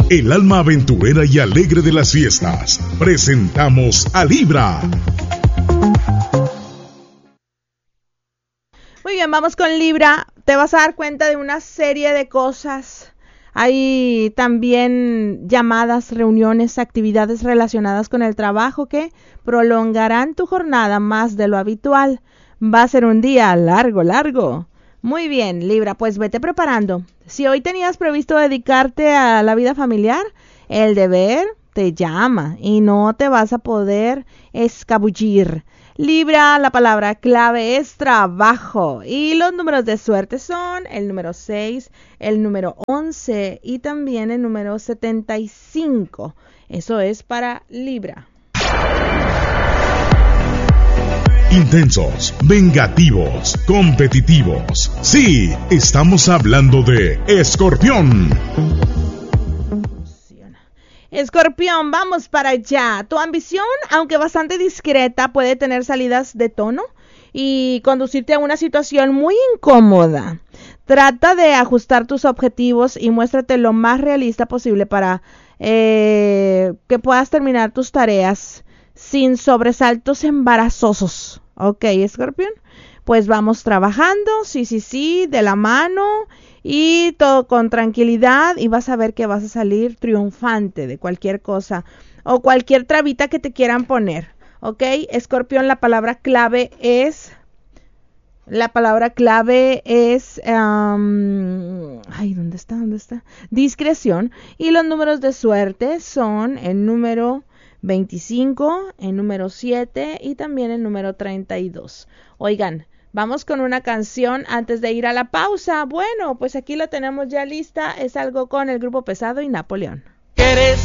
el alma aventurera y alegre de las fiestas. Presentamos a Libra. Muy bien, vamos con Libra. Te vas a dar cuenta de una serie de cosas. Hay también llamadas, reuniones, actividades relacionadas con el trabajo que prolongarán tu jornada más de lo habitual. Va a ser un día largo. Muy bien, Libra, pues vete preparando. Si hoy tenías previsto dedicarte a la vida familiar, el deber te llama y no te vas a poder escabullir. Libra, la palabra clave es trabajo y los números de suerte son el número 6, el número 11 y también el número 75. Eso es para Libra. Intensos, vengativos, competitivos. Sí, estamos hablando de Escorpión. Escorpión, vamos para allá. Tu ambición, aunque bastante discreta, puede tener salidas de tono y conducirte a una situación muy incómoda. Trata de ajustar tus objetivos y muéstrate lo más realista posible para que puedas terminar tus tareas sin sobresaltos embarazosos. Ok, Escorpión, pues vamos trabajando, sí, de la mano y todo con tranquilidad y vas a ver que vas a salir triunfante de cualquier cosa o cualquier trabita que te quieran poner. Ok, Escorpión, la palabra clave es ¿dónde está? Discreción. Y los números de suerte son el número 25, el número 7 y también el número 32. Oigan, vamos con una canción antes de ir a la pausa. Bueno, pues aquí la tenemos ya lista. Es algo con el Grupo Pesado y Napoleón. Eres